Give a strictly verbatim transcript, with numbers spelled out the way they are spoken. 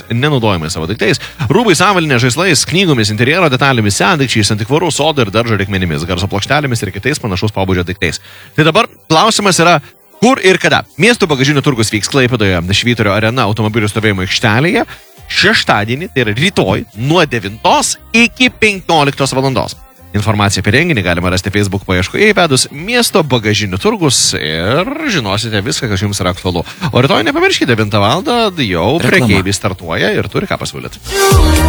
nenaudojamais savo daiktais, rūbais, avalynė, žaislais, knygomis, interjero detalėmis, sendaikčiais, antikvarų, sodo ir daržo reikmenimis, garso plokštelėmis ir kitais panašaus pobūdžio daiktais. Tai dabar klausimas yra, kur ir kada. Miesto bagažinių turgus vyks Klaipėdoje, Švyturio arena automobilių stovėjimo aikštelėje, šeštadienį, tai yra rytoj, nuo devintos iki penkioliktos valandos. Informaciją apie renginį galima rasti Facebook paieškoje įvedus miesto bagažinių turgus ir žinosite viską, kas jums yra aktualu. O rytoj nepamirškite, devintą valandą jau prekeiviai startuoja ir turi ką pasiūlyti.